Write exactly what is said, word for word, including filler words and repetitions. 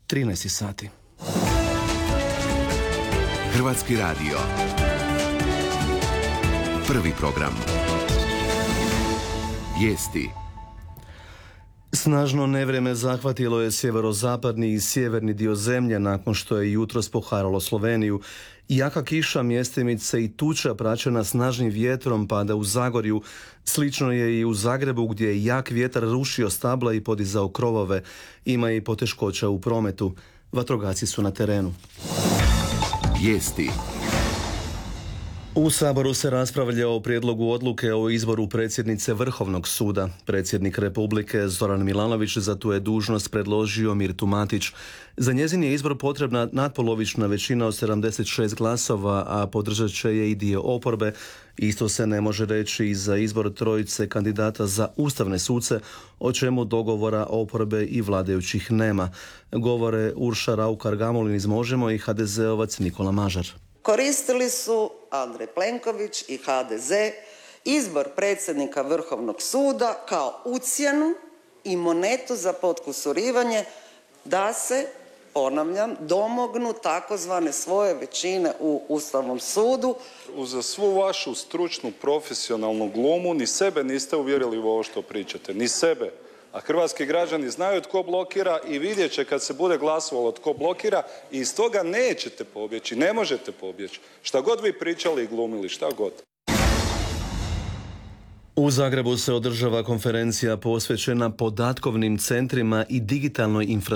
trinaest sati. Hrvatski radio. Prvi program. Vijesti. Snažno nevrijeme zahvatilo je sjeverozapadni i sjeverni dio zemlje nakon što je jutros poharalo Sloveniju. Jaka kiša, mjestimice i tuča praćena snažnim vjetrom pada u Zagorju. Slično je i u Zagrebu gdje je jak vjetar rušio stabla i podizao krovove. Ima i poteškoća u prometu. Vatrogasci su na terenu. Vijesti. U Saboru se raspravlja o prijedlogu odluke o izboru predsjednice Vrhovnog suda. Predsjednik Republike Zoran Milanović za tu je dužnost predložio Mirtu Matić. Za njezin je izbor potrebna natpolovična većina od sedamdeset šest glasova, a podržat će je i dio oporbe. Isto se ne može reći i za izbor trojice kandidata za ustavne suce, o čemu dogovora oporbe i vladajućih nema. Govore Urša Raukar-Gamulin iz Možemo i ha de zeovac Nikola Mažar. Koristili su Andrej Plenković i ha de ze izbor predsjednika Vrhovnog suda kao ucjenu i monetu za potkusurivanje da se, ponavljam, domognu takozvane svoje većine u Ustavnom sudu. Uz svu vašu stručnu, profesionalnu glumu ni sebe niste uvjerili u ovo što pričate, ni sebe. A hrvatski građani znaju tko blokira i vidjet će kad se bude glasovalo tko blokira i iz toga nećete pobjeći, ne možete pobjeći. Šta god vi pričali i glumili, šta god. U Zagrebu se održava konferencija posvećena podatkovnim centrima i digitalnoj infrastrukturi.